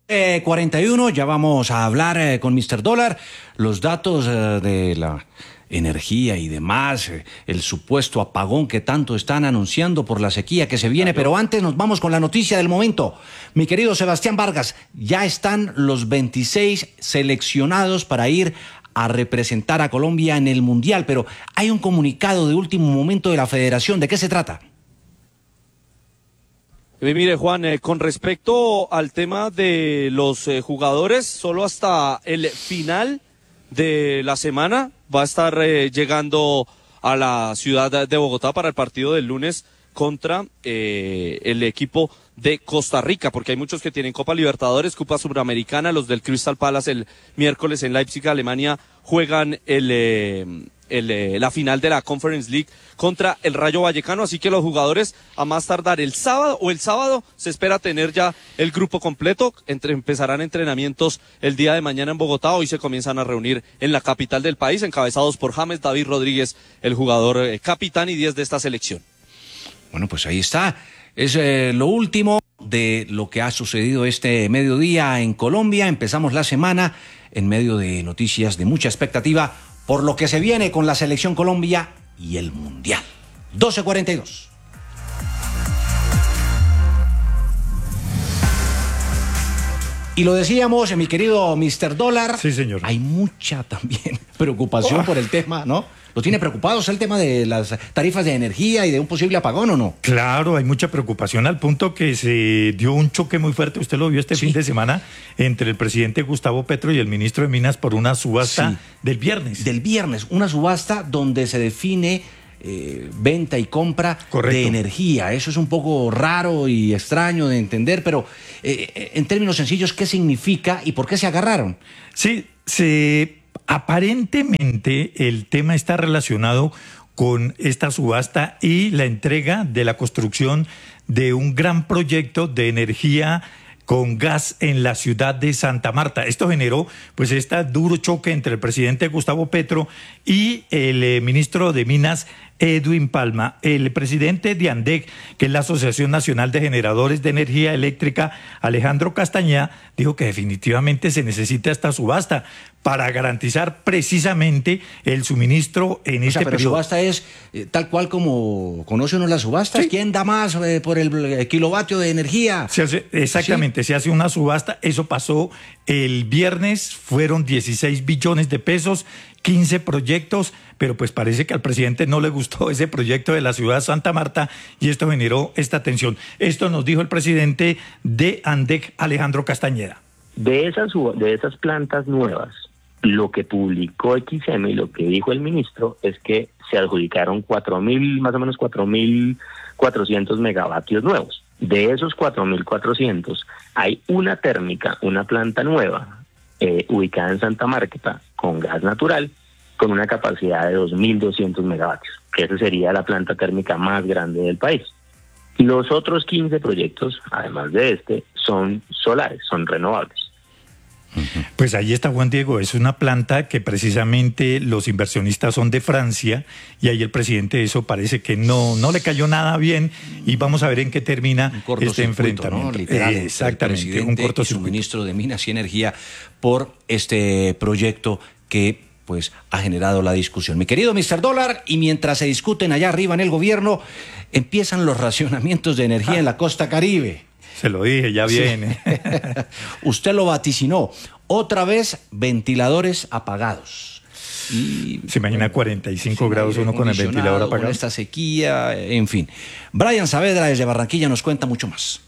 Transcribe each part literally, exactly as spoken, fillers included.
Eh, cuarenta y uno, ya vamos a hablar eh, con mister Dólar, los datos eh, de la energía y demás, eh, el supuesto apagón que tanto están anunciando por la sequía que se viene, pero antes nos vamos con la noticia del momento. Mi querido Sebastián Vargas, ya están los veintiséis seleccionados para ir a representar a Colombia en el Mundial, pero hay un comunicado de último momento de la Federación. ¿De qué se trata? Eh, mire, Juan, eh, con respecto al tema de los eh, jugadores, solo hasta el final de la semana va a estar eh, llegando a la ciudad de Bogotá para el partido del lunes contra eh, el equipo de Costa Rica, porque hay muchos que tienen Copa Libertadores, Copa Suramericana. Los del Crystal Palace el miércoles en Leipzig, Alemania, juegan el, eh, el, eh, la final de la Conference League contra el Rayo Vallecano, así que los jugadores a más tardar el sábado o el sábado se espera tener ya el grupo completo. Entre, empezarán entrenamientos el día de mañana en Bogotá. Hoy se comienzan a reunir en la capital del país, encabezados por James David Rodríguez, el jugador eh, capitán y diez de esta selección. Bueno, pues ahí está. Es eh, lo último de lo que ha sucedido este mediodía en Colombia. Empezamos la semana en medio de noticias de mucha expectativa por lo que se viene con la Selección Colombia y el Mundial. doce cuarenta y dos. Y lo decíamos, mi querido mister Dólar. Sí, señor. Hay mucha también preocupación oh. por el tema, ¿no? ¿Lo tiene preocupados el tema de las tarifas de energía y de un posible apagón o no? Claro, hay mucha preocupación al punto que se dio un choque muy fuerte, usted lo vio este sí. fin de semana, entre el presidente Gustavo Petro y el ministro de Minas por una subasta sí. del viernes. Del viernes, una subasta donde se define eh, venta y compra Correcto. de energía. Eso es un poco raro y extraño de entender, pero eh, en términos sencillos, ¿qué significa y por qué se agarraron? Sí, se... Aparentemente el tema está relacionado con esta subasta y la entrega de la construcción de un gran proyecto de energía con gas en la ciudad de Santa Marta. Esto generó pues este duro choque entre el presidente Gustavo Petro y el eh, ministro de Minas, Edwin Palma. El presidente de ANDEC, que es la Asociación Nacional de Generadores de Energía Eléctrica, Alejandro Castañeda, dijo que definitivamente se necesita esta subasta para garantizar precisamente el suministro en o este sea, pero periodo. Subasta es eh, tal cual como conoce uno las subastas. Sí. ¿Quién da más eh, por el eh, kilovatio de energía? Se hace, exactamente, ¿Sí? se hace una subasta. Eso pasó el viernes, fueron dieciséis billones de pesos, quince proyectos, pero pues parece que al presidente no le gustó ese proyecto de la ciudad de Santa Marta y esto generó esta tensión. Esto nos dijo el presidente de ANDEC, Alejandro Castañeda. De esas, de esas plantas nuevas, lo que publicó X M y lo que dijo el ministro es que se adjudicaron cuatro mil, más o menos cuatro mil cuatrocientos megavatios nuevos. De esos cuatro mil cuatrocientos hay una térmica, una planta nueva, eh, ubicada en Santa Marta, con gas natural, con una capacidad de dos mil doscientos megavatios, que esa sería la planta térmica más grande del país. Los otros quince proyectos, además de este, son solares, son renovables. Pues ahí está, Juan Diego, es una planta que precisamente los inversionistas son de Francia y ahí el presidente eso parece que no, no le cayó nada bien y vamos a ver en qué termina este enfrentamiento. ¿No? Literal, eh, exactamente, un cortocircuito. Y su ministro de Minas y Energía por este proyecto que pues ha generado la discusión. Mi querido mister Dólar, y mientras se discuten allá arriba en el gobierno, empiezan los racionamientos de energía ah. en la costa Caribe. Se lo dije, ya viene. Sí. Usted lo vaticinó. Otra vez, ventiladores apagados. Y, ¿Se imagina cuarenta y cinco grados uno con el ventilador apagado? Con esta sequía, en fin. Brian Saavedra desde Barranquilla nos cuenta mucho más.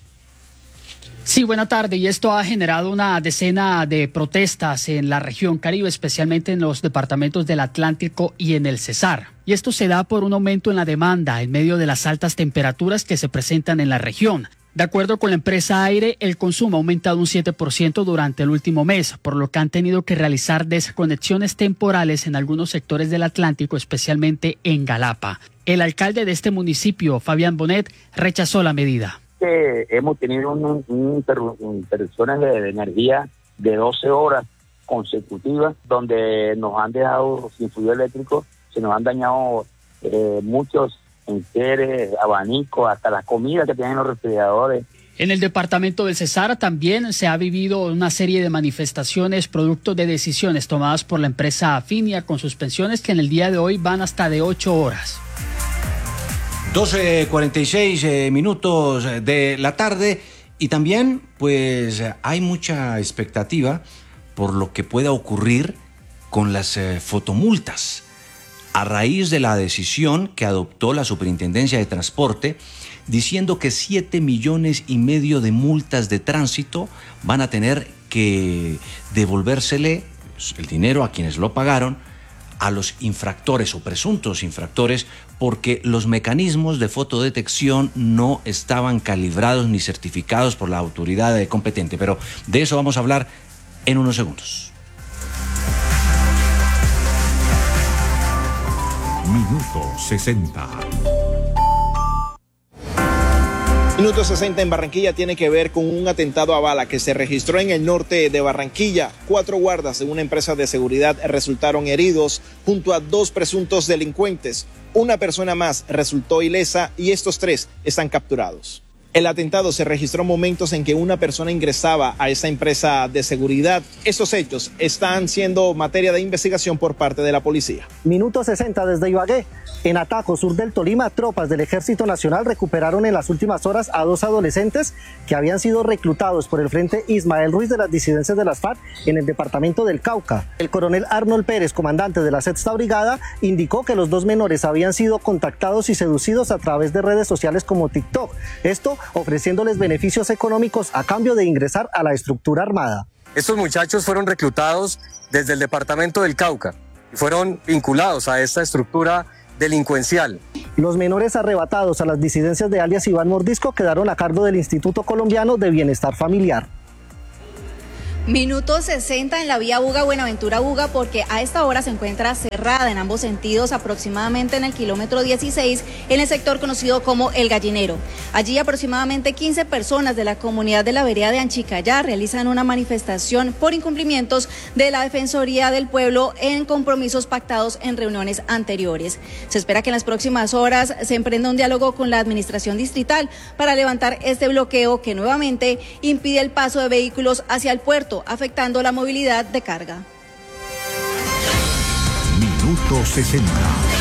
Sí, buena tarde. Y esto ha generado una decena de protestas en la región Caribe, especialmente en los departamentos del Atlántico y en el Cesar. Y esto se da por un aumento en la demanda en medio de las altas temperaturas que se presentan en la región. De acuerdo con la empresa Aire, el consumo ha aumentado un siete por ciento durante el último mes, por lo que han tenido que realizar desconexiones temporales en algunos sectores del Atlántico, especialmente en Galapa. El alcalde de este municipio, Fabián Bonet, rechazó la medida. Eh, hemos tenido un, un, un interrupciones de energía de doce horas consecutivas, donde nos han dejado sin fluido eléctrico, se nos han dañado eh, muchos enseres, abanicos, hasta las comidas que tienen los refrigeradores En el departamento del Cesar también se ha vivido una serie de manifestaciones producto de decisiones tomadas por la empresa Afinia con suspensiones que en el día de hoy van hasta de ocho horas. doce cuarenta y seis eh, minutos de la tarde y también pues hay mucha expectativa por lo que pueda ocurrir con las eh, fotomultas a raíz de la decisión que adoptó la Superintendencia de Transporte diciendo que siete millones y medio de multas de tránsito van a tener que devolvérsele el dinero a quienes lo pagaron a los infractores o presuntos infractores porque los mecanismos de fotodetección no estaban calibrados ni certificados por la autoridad competente. Pero de eso vamos a hablar en unos segundos. Minuto sesenta. Minuto sesenta en Barranquilla tiene que ver con un atentado a bala que se registró en el norte de Barranquilla. Cuatro guardas de una empresa de seguridad resultaron heridos junto a dos presuntos delincuentes. Una persona más resultó ilesa y estos tres están capturados. El atentado se registró momentos en que una persona ingresaba a esa empresa de seguridad. Estos hechos están siendo materia de investigación por parte de la policía. Minuto sesenta desde Ibagué. En Atajo, sur del Tolima, tropas del Ejército Nacional recuperaron en las últimas horas a dos adolescentes que habían sido reclutados por el Frente Ismael Ruiz de las disidencias de las FARC en el departamento del Cauca. El coronel Arnold Pérez, comandante de la Sexta Brigada, indicó que los dos menores habían sido contactados y seducidos a través de redes sociales como TikTok. Esto ofreciéndoles beneficios económicos a cambio de ingresar a la estructura armada. Estos muchachos fueron reclutados desde el departamento del Cauca y fueron vinculados a esta estructura delincuencial. Los menores arrebatados a las disidencias de alias Iván Mordisco quedaron a cargo del Instituto Colombiano de Bienestar Familiar. Minuto sesenta en la vía Buga-Buenaventura-Buga porque a esta hora se encuentra cerrada en ambos sentidos aproximadamente en el kilómetro dieciséis en el sector conocido como El Gallinero. Allí aproximadamente quince personas de la comunidad de la vereda de Anchicayá realizan una manifestación por incumplimientos de la Defensoría del Pueblo en compromisos pactados en reuniones anteriores. Se espera que en las próximas horas se emprenda un diálogo con la administración distrital para levantar este bloqueo que nuevamente impide el paso de vehículos hacia el puerto, afectando la movilidad de carga. Minuto sesenta.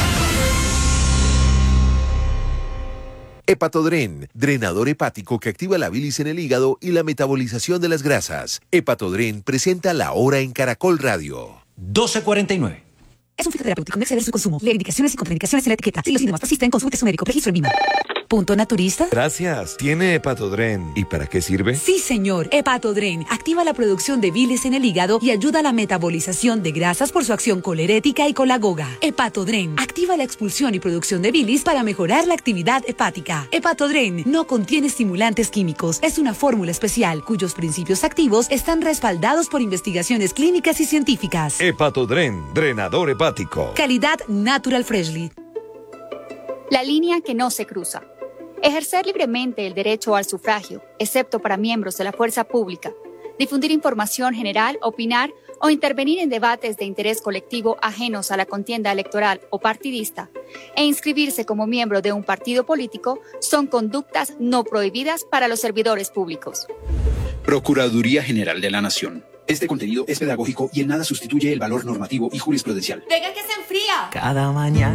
Hepatodren, drenador hepático que activa la bilis en el hígado y la metabolización de las grasas. Hepatodren presenta La Hora en Caracol Radio. doce cuarenta y nueve. Es un fitoterapéutico, no exceder su consumo. Lee indicaciones y contraindicaciones en la etiqueta. Si los síntomas persisten, consulte a su médico. Registro en Lima. ¿Punto naturista? Gracias. ¿Tiene Hepatodren? ¿Y para qué sirve? Sí, señor. Hepatodren activa la producción de bilis en el hígado y ayuda a la metabolización de grasas por su acción colerética y colagoga. Hepatodren activa la expulsión y producción de bilis para mejorar la actividad hepática. Hepatodren no contiene estimulantes químicos. Es una fórmula especial cuyos principios activos están respaldados por investigaciones clínicas y científicas. Hepatodren, drenador hepático. Calidad Natural Freshly. La línea que no se cruza. Ejercer libremente el derecho al sufragio, excepto para miembros de la fuerza pública. Difundir información general, opinar o intervenir en debates de interés colectivo ajenos a la contienda electoral o partidista e inscribirse como miembro de un partido político son conductas no prohibidas para los servidores públicos. Procuraduría General de la Nación. Este contenido es pedagógico y en nada sustituye el valor normativo y jurisprudencial. ¡Venga que se enfría! Cada mañana